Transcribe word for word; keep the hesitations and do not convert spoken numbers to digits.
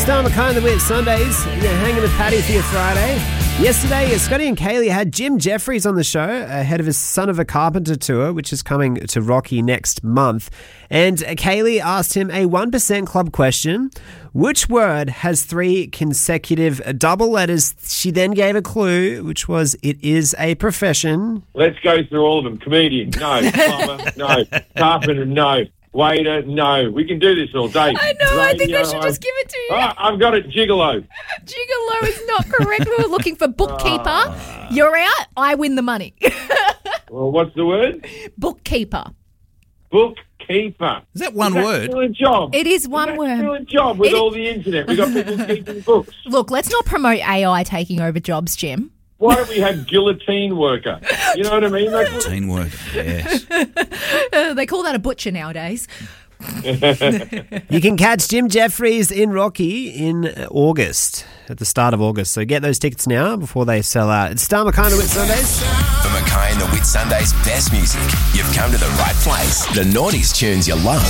Star Mackay and the Wit Sundays. You're hanging with Paddy for your Friday. Yesterday, Scotty and Kaylee had Jim Jeffries on the show ahead of his Son of a Carpenter tour, which is coming to Rocky next month. And Kaylee asked him a one percent Club question. Which word has three consecutive double letters? She then gave a clue, which was it is a profession. Let's go through all of them. Comedian, no. Plumber, no. Carpenter, no. Waiter, no. We can do this all day. I know, Radio, I think we should just give it to you. Oh, I've got it, gigolo. Gigolo is not correct. We were looking for bookkeeper. You're out. I win the money. Well, what's the word? Bookkeeper. Bookkeeper. Is that one Is that word? still a job? It is one Is that word. still a job with It- all the internet. We've got people keeping books. Look, let's not promote A I taking over jobs, Jim. Why don't we have guillotine worker? You know what I mean? Like, Teamwork, yes. Uh, they call that a butcher nowadays. You can catch Jim Jeffries in Rocky in August, at the start of August. So get those tickets now before they sell out. It's Star Mackay and the Wit Sundays. For Mackay and the Wit Sundays' best music, you've come to the right place. The noughties tunes you love